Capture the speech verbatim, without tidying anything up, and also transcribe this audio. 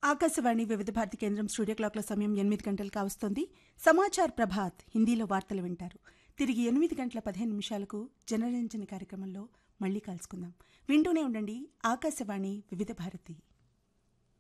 ఆకాశవాణి వివిధ భారతి కేంద్రం స్టూడియో క్లాక్ల సమయం ఎనిమిది గంటలు కావస్తోంది. సమాచార్ ప్రభాత్ హిందీలో వార్తలు వింటారు. తిరిగి ఎనిమిది గంటల పదిహేను నిమిషాలకు జనరంజని కార్యక్రమంలో మళ్ళీ కలుసుకుందాం. వింటూనే ఉండండి ఆకాశవాణి వివిధ భారతి.